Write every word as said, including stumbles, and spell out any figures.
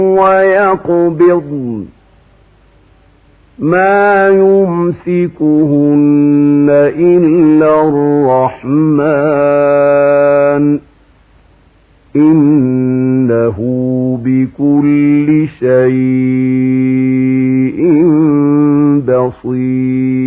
ويقبضن ما يمسكهن إلا الرحمن إنه بكل شيء بصير.